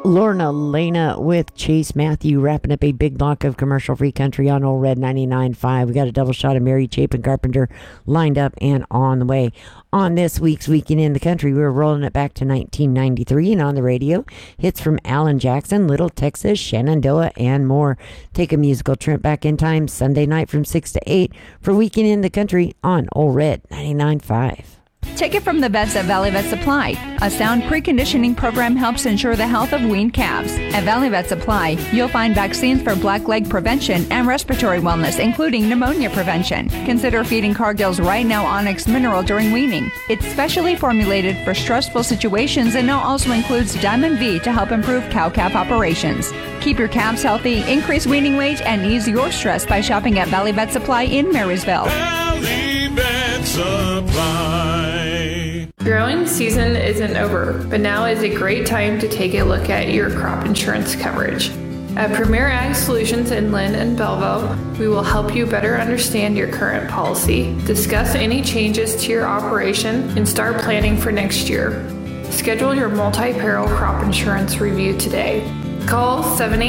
Lorna Lena with Chase Matthew wrapping up a big block of commercial-free country on Old Red 99.5. We got a double shot of Mary Chapin Carpenter lined up and on the way. On this week's Weekend in the Country, we're rolling it back to 1993, and on the radio, hits from Alan Jackson, Little Texas, Shenandoah, and more. Take a musical trip back in time Sunday night from 6 to 8 for Weekend in the Country on Old Red 99.5. Take it from the vets at Valley Vet Supply. A sound preconditioning program helps ensure the health of weaned calves. At Valley Vet Supply, you'll find vaccines for black leg prevention and respiratory wellness, including pneumonia prevention. Consider feeding Cargill's Right Now Onyx Mineral during weaning. It's specially formulated for stressful situations and now also includes Diamond V to help improve cow-calf operations. Keep your calves healthy, increase weaning weight, and ease your stress by shopping at Valley Vet Supply in Marysville. Valley Vet Supply. Growing season isn't over, but now is a great time to take a look at your crop insurance coverage. At Premier Ag Solutions in Lynn and Belleville, we will help you better understand your current policy, discuss any changes to your operation, and start planning for next year. Schedule your multi-peril crop insurance review today. Call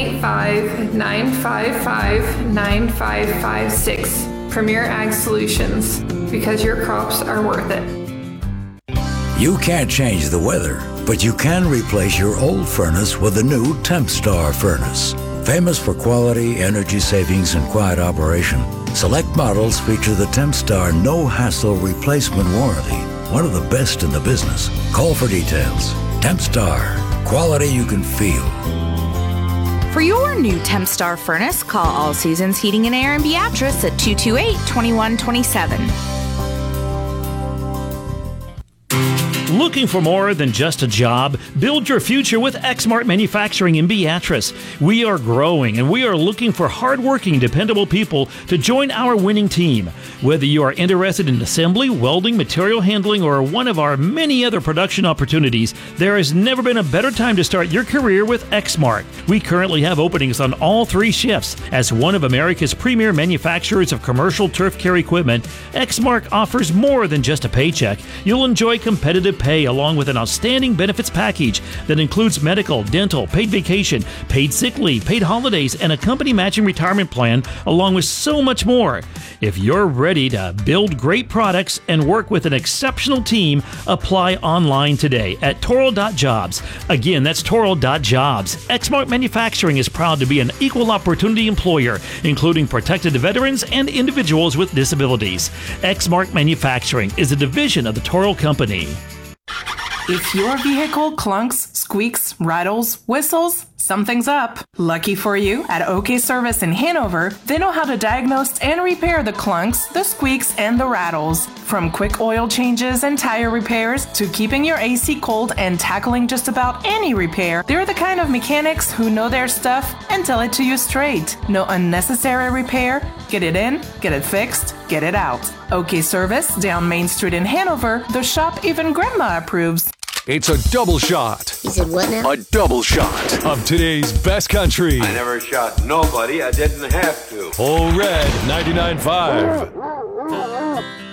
785-955-9556. Premier Ag Solutions, because your crops are worth it. You can't change the weather, but you can replace your old furnace with a new TempStar furnace. Famous for quality, energy savings, and quiet operation, select models feature the TempStar no-hassle replacement warranty, one of the best in the business. Call for details. TempStar, quality you can feel. For your new TempStar furnace, call All Seasons Heating and Air in Beatrice at 228-2127. Looking for more than just a job? Build your future with Exmart Manufacturing in Beatrice. We are growing and we are looking for hardworking, dependable people to join our winning team. Whether you are interested in assembly, welding, material handling, or one of our many other production opportunities, there has never been a better time to start your career with Exmart. We currently have openings on all three shifts. As one of America's premier manufacturers of commercial turf care equipment, Exmart offers more than just a paycheck. You'll enjoy competitive pay along with an outstanding benefits package that includes medical, dental, paid vacation, paid sick leave, paid holidays, and a company matching retirement plan, along with so much more. If you're ready to build great products and work with an exceptional team, apply online today at Toro.jobs. Again, that's Toro.jobs. Exmart Manufacturing is proud to be an equal opportunity employer, including protected veterans and individuals with disabilities. Exmart Manufacturing is a division of the Toro Company. If your vehicle clunks, squeaks, rattles, whistles, something's up. Lucky for you, at OK Service in Hanover, they know how to diagnose and repair the clunks, the squeaks, and the rattles. From quick oil changes and tire repairs to keeping your AC cold and tackling just about any repair, they're the kind of mechanics who know their stuff and tell it to you straight. No unnecessary repair. Get it in, get it fixed, get it out. OK Service, down Main Street in Hanover, the shop even Grandma approves. It's a double shot. You said what now? A double shot of today's best country. I never shot nobody. I didn't have to. Old Red 99.5.